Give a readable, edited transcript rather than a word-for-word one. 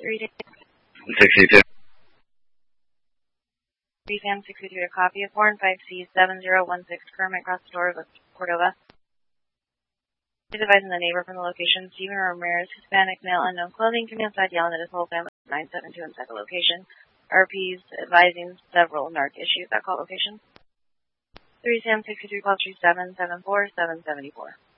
62. 3 Sam 62 to copy of Warren 5C7016 Kermit across the door of Cordova. Advising the neighbor from the location, Steven Ramirez, Hispanic, male, unknown clothing, can be inside yelling at his whole family 972 inside the location. RPs advising several narc issues at call location. 3 Sam 63 call 3774 774.